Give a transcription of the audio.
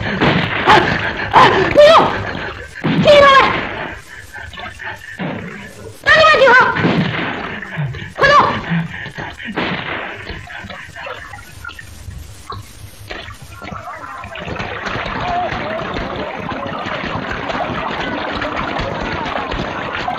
不用，停下来！哪里来集合？快走！